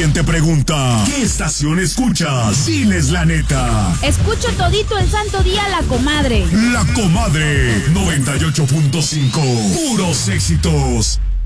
¿Quién te pregunta qué estación escuchas? Diles la neta. Escucho todito el santo día La Comadre. La Comadre 98.5. Puros éxitos.